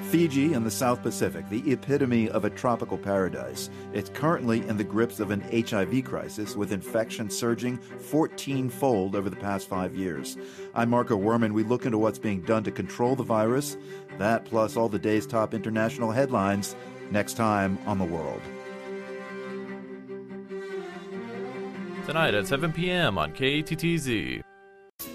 Fiji in the South Pacific, the epitome of a tropical paradise. It's currently in the grips of an HIV crisis, with infection surging 14-fold over the past 5 years. I'm Marco Werman. We look into what's being done to control the virus. That plus all the day's top international headlines next time on The World. Tonight at 7 p.m. on KTTZ.